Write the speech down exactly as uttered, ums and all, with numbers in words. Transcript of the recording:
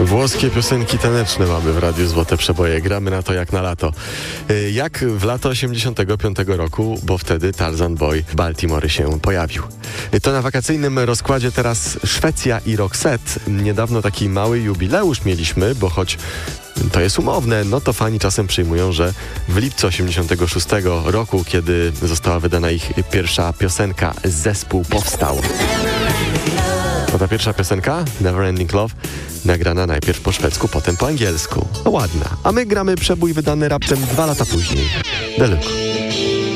Włoskie piosenki taneczne mamy w Radiu Złote Przeboje. Gramy na to jak na lato. Jak w lato osiemdziesiątego piątego roku, bo wtedy Tarzan Boy w Baltimore się pojawił. To na wakacyjnym rozkładzie teraz Szwecja i Roxette. Niedawno taki mały jubileusz mieliśmy, bo choć to jest umowne, no to fani czasem przyjmują, że w lipcu osiemdziesiątego szóstego roku, kiedy została wydana ich pierwsza piosenka, zespół powstał. To ta pierwsza piosenka, Never Ending Love, nagrana najpierw po szwedzku, potem po angielsku. No ładna. A my gramy przebój wydany raptem dwa lata później. Deluxe.